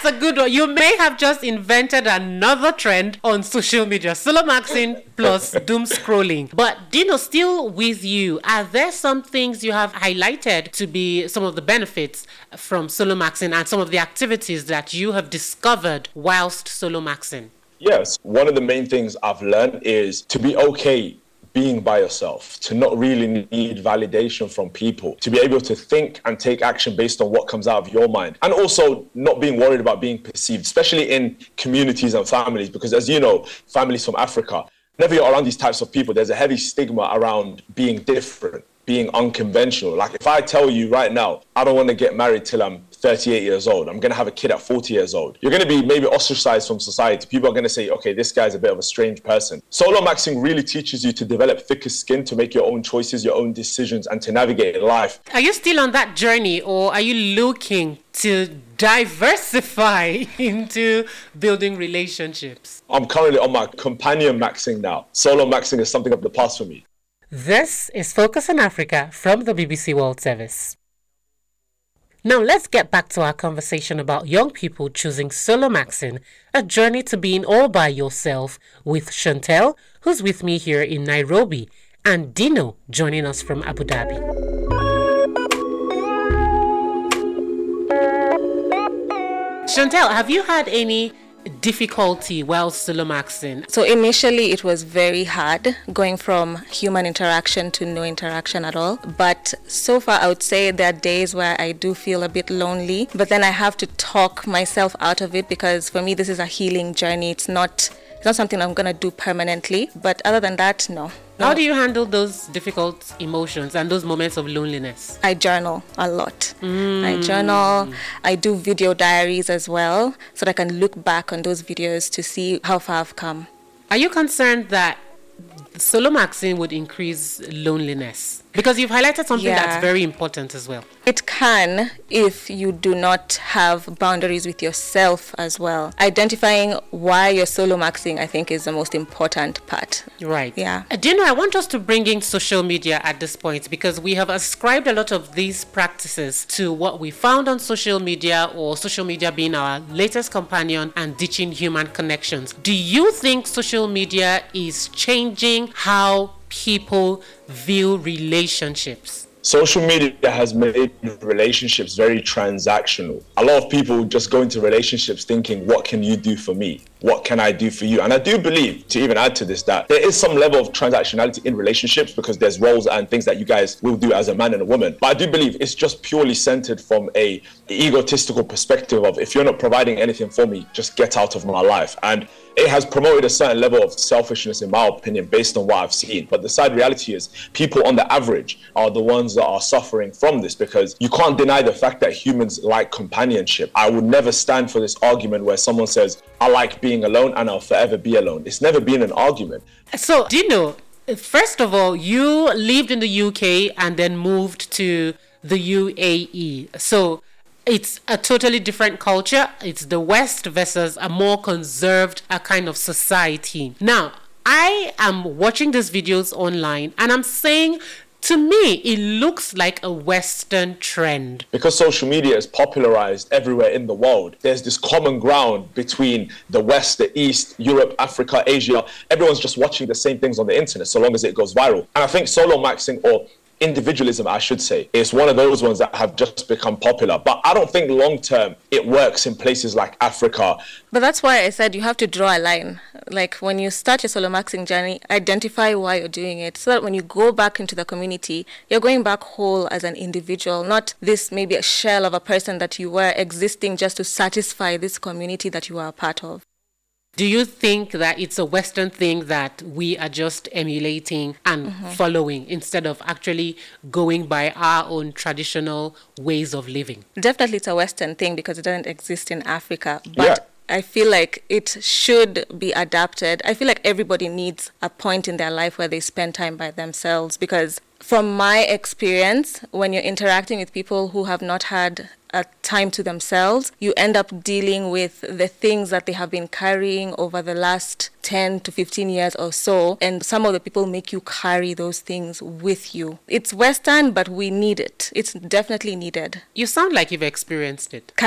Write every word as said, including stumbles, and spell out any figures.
That's a good one. You may have just invented another trend on social media. Solo maxing plus doom scrolling. But Dino, still with you, are there some things you have highlighted to be some of the benefits from solo maxing and some of the activities that you have discovered whilst solo maxing? Yes. One of the main things I've learned is to be okay being by yourself, to not really need validation from people, to be able to think and take action based on what comes out of your mind. And also not being worried about being perceived, especially in communities and families, because as you know, families from Africa, whenever you're around these types of people, there's a heavy stigma around being different, being unconventional. Like if I tell you right now, I don't want to get married till I'm thirty-eight years old, I'm going to have a kid at forty years old, you're going to be maybe ostracized from society. People are going to say, okay, this guy's a bit of a strange person. Solo maxing really teaches you to develop thicker skin, to make your own choices, your own decisions, and to navigate life. Are you still on that journey, or are you looking to diversify into building relationships? I'm currently on my companion maxing now. Solo maxing is something of the past for me. This is Focus on Africa from the B B C World Service. Now let's get back to our conversation about young people choosing solo maxing, a journey to being all by yourself, with Chantel, who's with me here in Nairobi, and Dino joining us from Abu Dhabi. Chantel, have you had any difficulty while solo maxing? So initially it was very hard going from human interaction to no interaction at all, but so far I would say there are days where I do feel a bit lonely, but then I have to talk myself out of it, because for me this is a healing journey. It's not it's not something I'm gonna do permanently, but other than that, no. How do you handle those difficult emotions and those moments of loneliness? I journal a lot. Mm. I journal. I do video diaries as well, so that I can look back on those videos to see how far I've come. Are you concerned that solo maxing would increase loneliness? Because you've highlighted something Yeah. that's very important as well. It can, if you do not have boundaries with yourself as well. Identifying why you're solo maxing, I think, is the most important part. Right. Yeah. Uh, Dino, I want us to bring in social media at this point, because we have ascribed a lot of these practices to what we found on social media, or social media being our latest companion and ditching human connections. Do you think social media is changing how people view relationships? Social media has made relationships very transactional. A lot of people just go into relationships thinking, what can you do for me? What can I do for you? And I do believe, to even add to this, that there is some level of transactionality in relationships, because there's roles and things that you guys will do as a man and a woman. But I do believe it's just purely centered from a egotistical perspective of, if you're not providing anything for me, just get out of my life. And it has promoted a certain level of selfishness, in my opinion, based on what I've seen. But the sad reality is, people on the average are the ones that are suffering from this, because you can't deny the fact that humans like companionship. I would never stand for this argument where someone says, I like being alone and I'll forever be alone. It's never been an argument. So, Dino, first of all, you lived in the U K and then moved to the U A E. So it's a totally different culture. It's the West versus a more conserved a kind of society. Now, I am watching these videos online and I'm saying, to me, it looks like a Western trend. Because social media is popularized everywhere in the world, there's this common ground between the West, the East, Europe, Africa, Asia. Everyone's just watching the same things on the internet, so long as it goes viral. And I think solo maxing, or individualism, I should say, is one of those ones that have just become popular. But I don't think long term it works in places like Africa. But that's why I said you have to draw a line. Like when you start your solo maxing journey, identify why you're doing it, so that when you go back into the community, you're going back whole as an individual, not this maybe a shell of a person that you were existing just to satisfy this community that you are a part of. Do you think that it's a Western thing that we are just emulating and mm-hmm. following, instead of actually going by our own traditional ways of living? Definitely it's a Western thing, because it doesn't exist in Africa. But yeah. I feel like it should be adapted. I feel like everybody needs a point in their life where they spend time by themselves, because from my experience, when you're interacting with people who have not had a time to themselves, you end up dealing with the things that they have been carrying over the last ten to fifteen years or so, and some of the people make you carry those things with you. It's Western, but we need it. It's definitely needed. You sound like you've experienced it.